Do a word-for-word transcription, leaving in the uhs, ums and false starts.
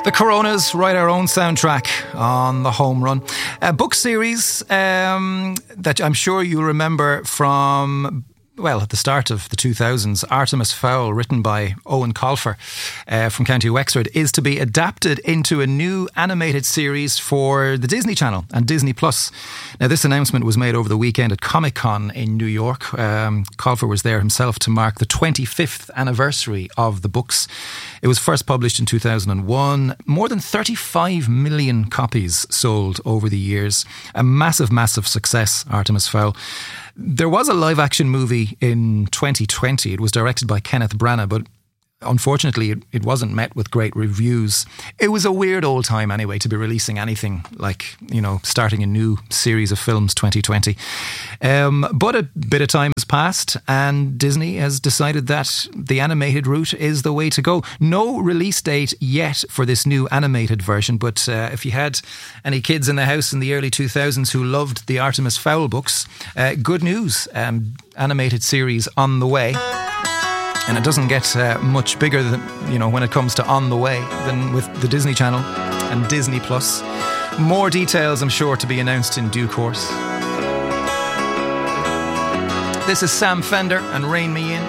The Coronas write our own soundtrack on the home run. A book series um, that I'm sure you remember from, well, at the start of the two thousands, Artemis Fowl, written by Owen Colfer uh, from County Wexford, is to be adapted into a new animated series for the Disney Channel and Disney Plus. Now, this announcement was made over the weekend at Comic-Con in New York. Um, Colfer was there himself to mark the twenty-fifth anniversary of the books. It was first published in two thousand one. More than thirty-five million copies sold over the years. A massive, massive success, Artemis Fowl. There was a live-action movie in twenty twenty. It was directed by Kenneth Branagh, but unfortunately, it, it wasn't met with great reviews. It was a weird old time anyway to be releasing anything like, you know, starting a new series of films twenty twenty. Um, but a bit of time has passed and Disney has decided that the animated route is the way to go. No release date yet for this new animated version, but uh, if you had any kids in the house in the early two thousands who loved the Artemis Fowl books, uh, good news, um, animated series on the way. And it doesn't get uh, much bigger than, you know, when it comes to on the way than with the Disney Channel and Disney Plus. More details, I'm sure, to be announced in due course. This is Sam Fender and Rain Me In.